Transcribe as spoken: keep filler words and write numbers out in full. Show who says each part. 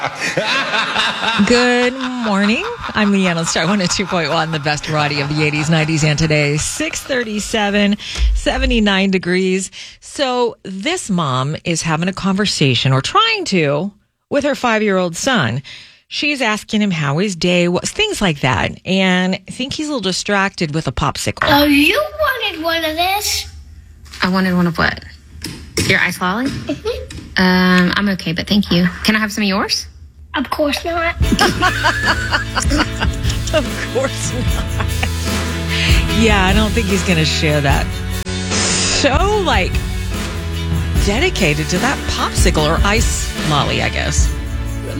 Speaker 1: Good morning. I'm Leanna Star, one oh two point one, the best variety of the eighties, nineties, and today. six thirty-seven, seventy-nine degrees. So this mom is having a conversation, or trying to, with her five-year-old son. She's asking him how his day was, things like that. And I think he's a little distracted with a popsicle.
Speaker 2: Oh, you wanted one of this?
Speaker 3: I wanted one of what? Your ice lolly?
Speaker 2: Mm-hmm.
Speaker 3: Um, I'm okay, but thank you. Can I have some of yours?
Speaker 2: Of course not.
Speaker 1: Of course not. Yeah, I don't think he's going to share that. So, like, dedicated to that popsicle or ice lolly, I guess.